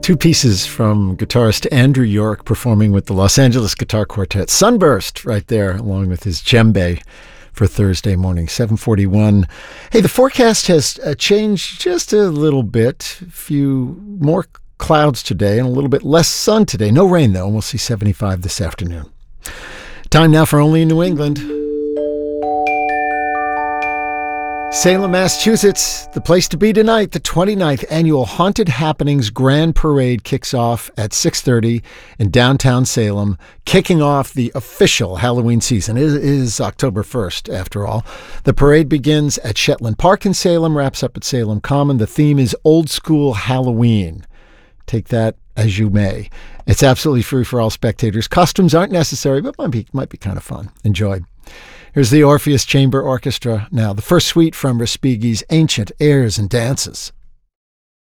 Two pieces from guitarist Andrew York performing with the Los Angeles Guitar Quartet. Sunburst right there, along with his djembe for Thursday morning, 7:41. Hey, the forecast has changed just a little bit. A few more clouds today and a little bit less sun today. No rain, though, and we'll see 75 this afternoon. Time now for Only in New England. Salem, Massachusetts, the place to be tonight. The 29th Annual Haunted Happenings Grand Parade kicks off at 6:30 in downtown Salem, kicking off the official Halloween season. It is October 1st, after all. The parade begins at Shetland Park in Salem, wraps up at Salem Common. The theme is Old School Halloween. Take that as you may. It's absolutely free for all spectators. Costumes aren't necessary, but might be kind of fun. Enjoy. Here's the Orpheus Chamber Orchestra now, the first suite from Respighi's Ancient Airs and Dances.